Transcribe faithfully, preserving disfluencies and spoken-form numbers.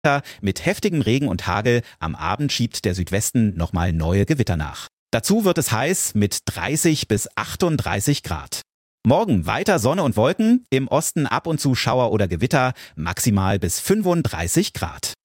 mit heftigem Regen und Hagel. Am Abend schiebt der Südwesten nochmal neue Gewitter nach. Dazu wird es heiß mit dreißig bis achtunddreißig Grad. Morgen weiter Sonne und Wolken, im Osten ab und zu Schauer oder Gewitter, maximal bis fünfunddreißig Grad.